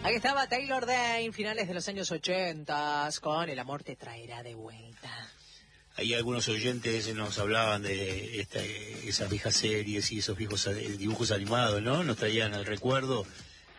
Aquí estaba Taylor Dayne, finales de los años 80, con El amor te traerá de vuelta. Ahí algunos oyentes nos hablaban de esas viejas series y esos viejos dibujos animados, ¿no? Nos traían al recuerdo.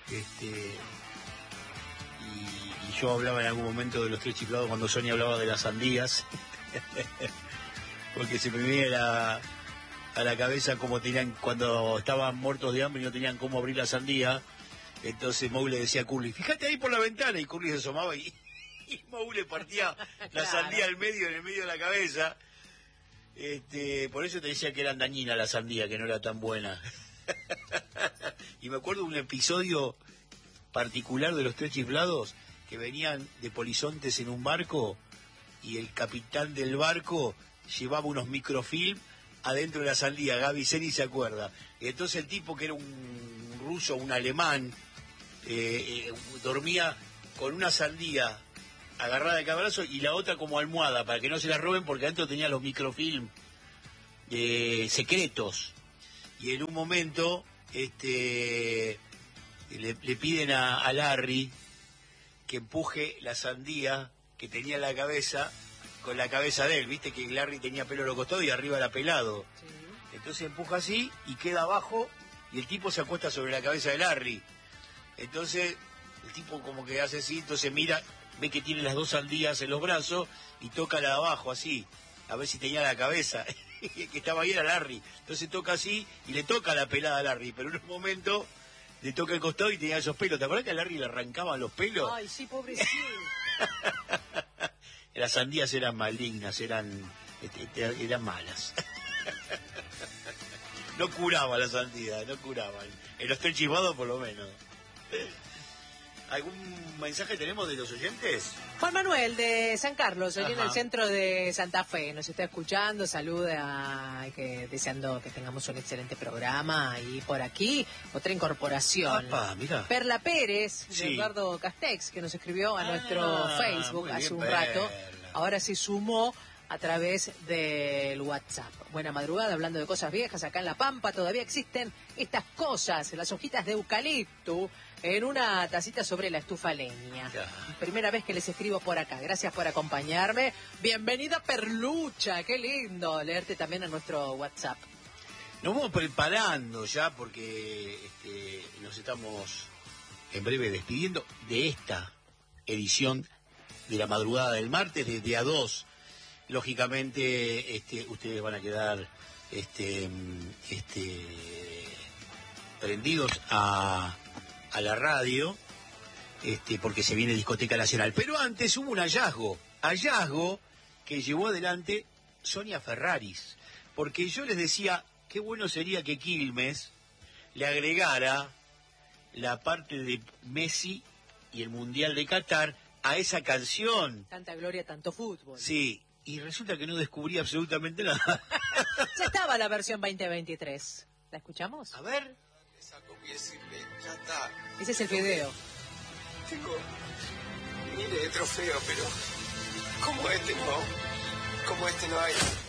Y yo hablaba en algún momento de los Tres Chiflados cuando Sonia hablaba de las sandías. Porque se me venía a la cabeza como tenían cuando estaban muertos de hambre y no tenían cómo abrir la sandía. Entonces Moe le decía a Curly, fíjate ahí por la ventana, y Curly se asomaba y Moe le partía la sandía en el medio de la cabeza. Por eso te decía que era dañina la sandía, que no era tan buena. Y me acuerdo de un episodio particular de los Tres Chiflados, que venían de polizontes en un barco y el capitán del barco llevaba unos microfilm adentro de la sandía. Gaby Seni se acuerda. Y entonces el tipo, que era un ruso, un alemán, dormía con una sandía agarrada de cabrazo y la otra como almohada para que no se la roben, porque adentro tenía los microfilm secretos. Y en un momento le piden a Larry que empuje la sandía que tenía en la cabeza con la cabeza de él. Viste que Larry tenía pelo a los costados y arriba era pelado. Sí. Entonces empuja así y queda abajo y el tipo se acuesta sobre la cabeza de Larry. Entonces el tipo como que hace así, entonces mira, ve que tiene las dos sandías en los brazos y toca la de abajo así, a ver si tenía la cabeza. Que estaba ahí era Larry. Entonces toca así y le toca la pelada a Larry, pero en un momento le toca el costado y tenía esos pelos. ¿Te acuerdas que a Larry le arrancaban los pelos? Ay, sí, pobrecito. Las sandías eran malignas, eran malas. No curaban las sandías, no curaban. En los Tres Chiflados por lo menos. ¿Algún mensaje tenemos de los oyentes? Juan Manuel de San Carlos, allí en el centro de Santa Fe, nos está escuchando, saluda, deseando que tengamos un excelente programa. Y por aquí, otra incorporación. Papá, mira. Perla Pérez, sí, de Eduardo Castex, que nos escribió a nuestro Facebook hace un rato. Ahora se sumó a través del WhatsApp. Buena madrugada, hablando de cosas viejas, acá en La Pampa todavía existen estas cosas, las hojitas de eucalipto en una tacita sobre la estufa leña. Primera vez que les escribo por acá, gracias por acompañarme. Bienvenida Perlucha, qué lindo leerte también en nuestro WhatsApp. Nos vamos preparando ya porque nos estamos en breve despidiendo de esta edición de la madrugada del martes, desde A2. Lógicamente, ustedes van a quedar prendidos a la radio, porque se viene Discoteca Nacional. Pero antes hubo un hallazgo que llevó adelante Sonia Ferraris, porque yo les decía, qué bueno sería que Quilmes le agregara la parte de Messi y el Mundial de Qatar a esa canción. Tanta gloria, tanto fútbol. Sí. Y resulta que no descubrí absolutamente nada. Ya estaba la versión 2023. ¿La escuchamos? A ver. Ya está. Ese es el video. Tengo miles de trofeos, pero como este no hay.